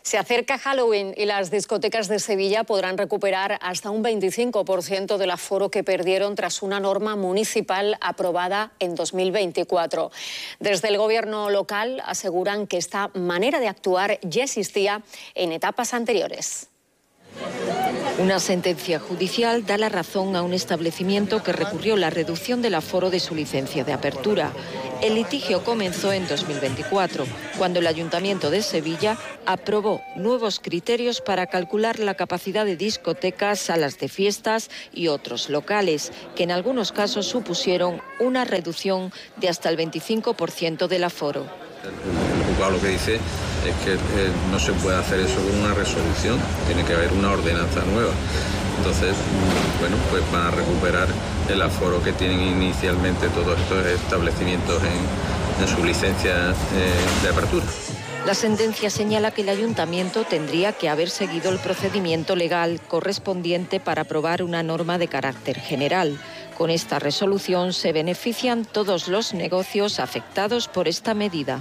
Se acerca Halloween y las discotecas de Sevilla podrán recuperar hasta un 25% del aforo que perdieron tras una norma municipal aprobada en 2024. Desde el gobierno local aseguran que esta manera de actuar ya existía en etapas anteriores. Una sentencia judicial da la razón a un establecimiento que recurrió la reducción del aforo de su licencia de apertura. El litigio comenzó en 2024, cuando el Ayuntamiento de Sevilla aprobó nuevos criterios para calcular la capacidad de discotecas, salas de fiestas y otros locales, que en algunos casos supusieron una reducción de hasta el 25% del aforo. El juzgado lo que dice es que no se puede hacer eso con una resolución, tiene que haber una ordenanza nueva. Entonces, bueno, pues van a recuperar el aforo que tienen inicialmente todos estos establecimientos en su licencia de apertura. La sentencia señala que el Ayuntamiento tendría que haber seguido el procedimiento legal correspondiente para aprobar una norma de carácter general. Con esta resolución se benefician todos los negocios afectados por esta medida.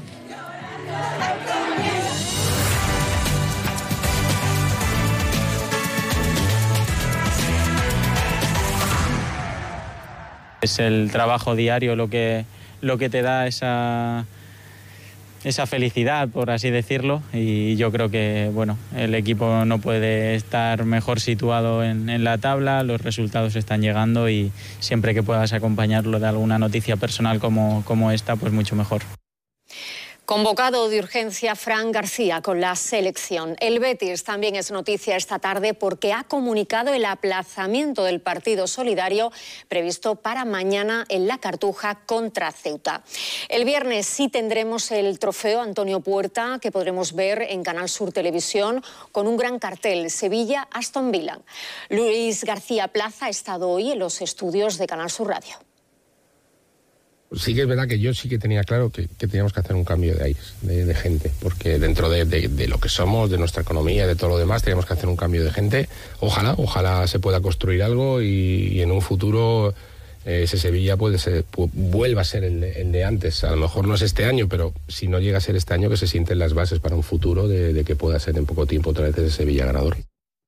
Es el trabajo diario lo que te da esa felicidad, por así decirlo, y yo creo que bueno, el equipo no puede estar mejor situado en la tabla, los resultados están llegando y siempre que puedas acompañarlo de alguna noticia personal como esta, pues mucho mejor. Convocado de urgencia Fran García con la selección. El Betis también es noticia esta tarde porque ha comunicado el aplazamiento del partido solidario previsto para mañana en La Cartuja contra Ceuta. El viernes sí tendremos el trofeo Antonio Puerta que podremos ver en Canal Sur Televisión con un gran cartel, Sevilla-Aston Villa. Luis García Plaza ha estado hoy en los estudios de Canal Sur Radio. Sí que es verdad que yo sí que tenía claro que teníamos que hacer un cambio de aires, de gente, porque dentro de lo que somos, de nuestra economía, de todo lo demás, teníamos que hacer un cambio de gente. Ojalá se pueda construir algo y en un futuro ese Sevilla vuelva a ser el de antes. A lo mejor no es este año, pero si no llega a ser este año, que se sienten las bases para un futuro de que pueda ser en poco tiempo otra vez ese Sevilla ganador.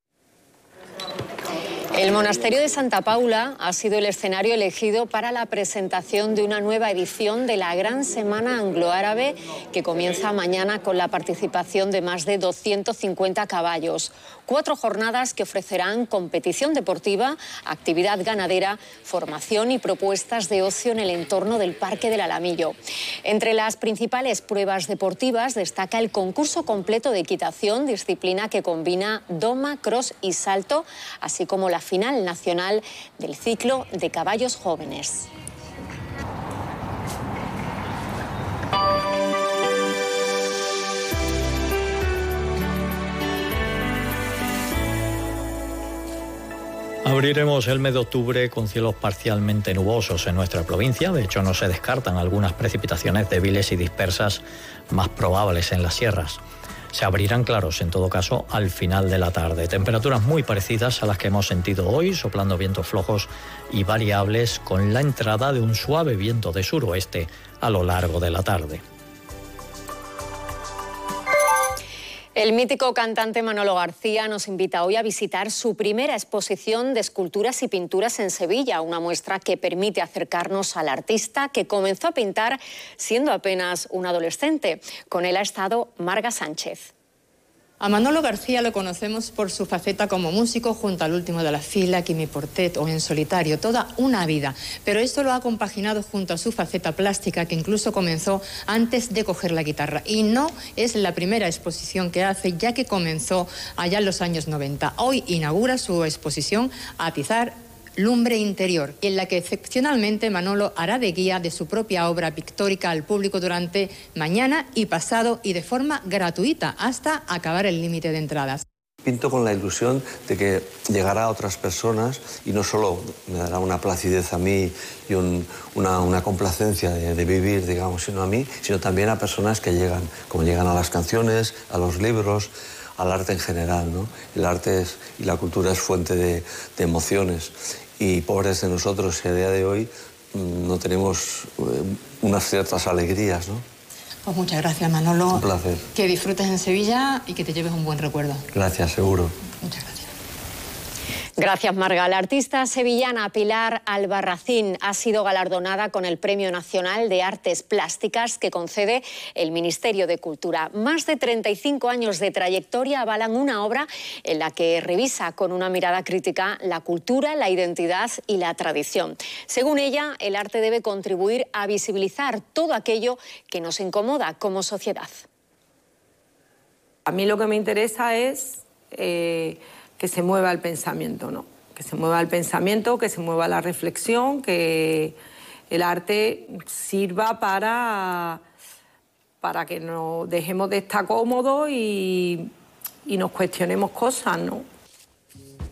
El monasterio de Santa Paula ha sido el escenario elegido para la presentación de una nueva edición de la Gran Semana Anglo-Árabe que comienza mañana con la participación de más de 250 caballos. 4 jornadas que ofrecerán competición deportiva, actividad ganadera, formación y propuestas de ocio en el entorno del Parque del Alamillo. Entre las principales pruebas deportivas destaca el concurso completo de equitación, disciplina que combina doma, cross y salto, así como la final nacional del ciclo de caballos jóvenes. Abriremos el mes de octubre con cielos parcialmente nubosos en nuestra provincia. De hecho, no se descartan algunas precipitaciones débiles y dispersas más probables en las sierras. Se abrirán claros, en todo caso, al final de la tarde. Temperaturas muy parecidas a las que hemos sentido hoy, soplando vientos flojos y variables, con la entrada de un suave viento de suroeste a lo largo de la tarde. El mítico cantante Manolo García nos invita hoy a visitar su primera exposición de esculturas y pinturas en Sevilla, una muestra que permite acercarnos al artista que comenzó a pintar siendo apenas un adolescente. Con él ha estado Marga Sánchez. A Manolo García lo conocemos por su faceta como músico junto al último de la fila, Quimi Portet o En solitario, toda una vida. Pero esto lo ha compaginado junto a su faceta plástica que incluso comenzó antes de coger la guitarra. Y no es la primera exposición que hace, ya que comenzó allá en los años 90. Hoy inaugura su exposición Atizar Lumbre Interior, en la que excepcionalmente Manolo hará de guía de su propia obra pictórica al público durante mañana y pasado y de forma gratuita hasta acabar el límite de entradas. Pinto con la ilusión de que llegará a otras personas y no solo me dará una placidez a mí y una complacencia de vivir, digamos, sino a mí, sino también a personas que llegan, como llegan a las canciones, a los libros, al arte en general, ¿no? El arte y la cultura es fuente de emociones. Y pobres de nosotros, que a día de hoy no tenemos unas ciertas alegrías, ¿no? Pues muchas gracias, Manolo. Un placer. Que disfrutes en Sevilla y que te lleves un buen recuerdo. Gracias, seguro. Muchas gracias. Gracias, Marga. La artista sevillana Pilar Albarracín ha sido galardonada con el Premio Nacional de Artes Plásticas que concede el Ministerio de Cultura. Más de 35 años de trayectoria avalan una obra en la que revisa con una mirada crítica la cultura, la identidad y la tradición. Según ella, el arte debe contribuir a visibilizar todo aquello que nos incomoda como sociedad. A mí lo que me interesa es que se mueva el pensamiento, ¿no? Que se mueva el pensamiento, que se mueva la reflexión, que el arte sirva para que nos dejemos de estar cómodos y nos cuestionemos cosas, ¿no?